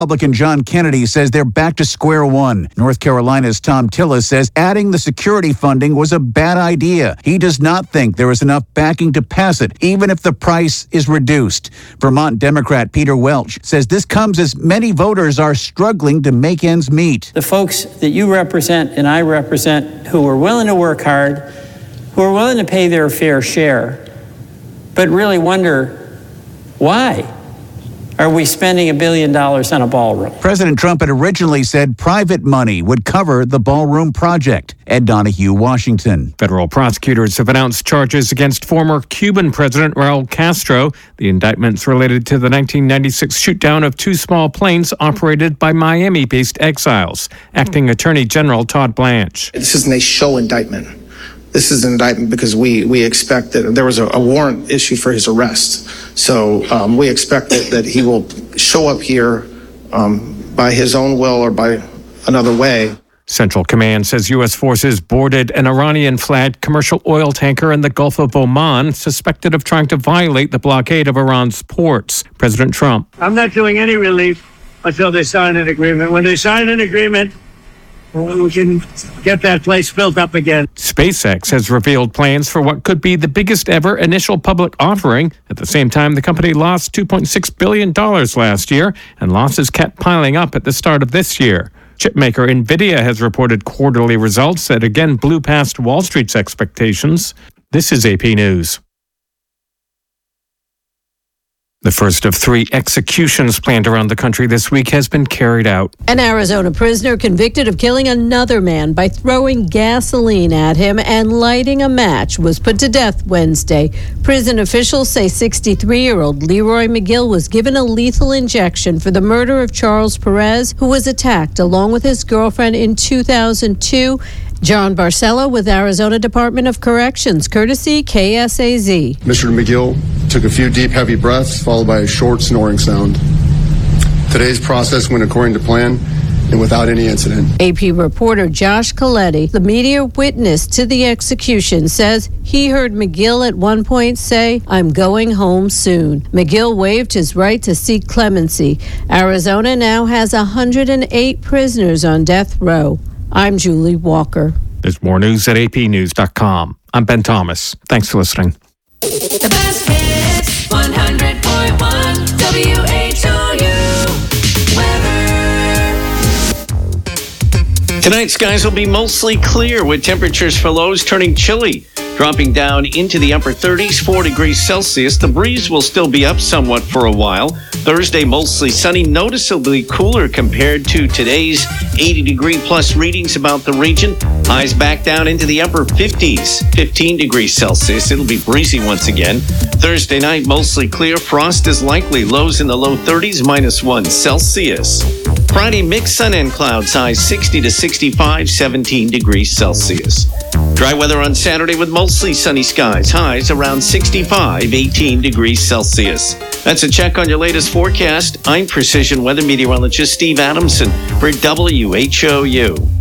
Republican John Kennedy says they're back to square one. North Carolina's Tom Tillis says adding the security funding was a bad idea. He does not think there is enough backing to pass it, even if the price is reduced. Vermont Democrat Peter Welch says this comes as many voters are struggling to make ends meet. The folks that you represent and I represent who are willing to work hard, who are willing to pay their fair share, but really wonder, why are we spending $1 billion on a ballroom? President Trump had originally said private money would cover the ballroom project. Ed Donahue, Washington. Federal prosecutors have announced charges against former Cuban President Raul Castro. The indictments related to the 1996 shoot-down of 2 small planes operated by Miami-based exiles. Acting Attorney General Todd Blanche. This isn't a show indictment. This is an indictment because we expect that there was a warrant issued for his arrest. So we expect that he will show up here by his own will or by another way. Central Command says U.S. forces boarded an Iranian-flagged commercial oil tanker in the Gulf of Oman, suspected of trying to violate the blockade of Iran's ports. President Trump. I'm not doing any relief until they sign an agreement. When they sign an agreement, we can get that place built up again. SpaceX has revealed plans for what could be the biggest ever initial public offering. At the same time, the company lost $2.6 billion last year, and losses kept piling up at the start of this year. Chipmaker NVIDIA has reported quarterly results that again blew past Wall Street's expectations. This is AP News. The first of 3 executions planned around the country this week has been carried out. An Arizona prisoner convicted of killing another man by throwing gasoline at him and lighting a match was put to death Wednesday. Prison officials say 63-year-old Leroy McGill was given a lethal injection for the murder of Charles Perez, who was attacked along with his girlfriend in 2002. John Barcelo with Arizona Department of Corrections, courtesy KSAZ. Mr. McGill took a few deep, heavy breaths, followed by a short snoring sound. Today's process went according to plan and without any incident. AP reporter Josh Coletti, the media witness to the execution, says he heard McGill at one point say, "I'm going home soon." McGill waived his right to seek clemency. Arizona now has 108 prisoners on death row. I'm Julie Walker. There's more news at apnews.com. I'm Ben Thomas. Thanks for listening. The best hits, 100.1 WHOU weather. Tonight, skies will be mostly clear with temperatures for lows turning chilly, dropping down into the upper 30s, 4 degrees Celsius. The breeze will still be up somewhat for a while. Thursday, mostly sunny, noticeably cooler compared to today's 80-degree plus readings about the region. Highs back down into the upper 50s, 15 degrees Celsius. It'll be breezy once again. Thursday night, mostly clear. Frost is likely. Lows in the low 30s, -1 Celsius. Friday, mixed sun and clouds. Highs 60 to 65, 17 degrees Celsius. Dry weather on Saturday with mostly sunny skies. Highs around 65, 18 degrees Celsius. That's a check on your latest forecast. I'm Precision Weather Meteorologist Steve Adamson for WHOU.